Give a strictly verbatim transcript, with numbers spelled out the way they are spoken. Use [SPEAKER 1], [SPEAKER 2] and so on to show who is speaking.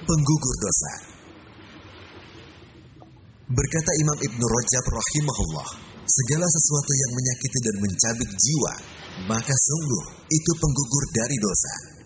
[SPEAKER 1] Penggugur dosa. Berkata Imam Ibnu Rajab rahimahullah, segala sesuatu yang menyakiti dan mencabik jiwa, maka sungguh itu penggugur dari dosa.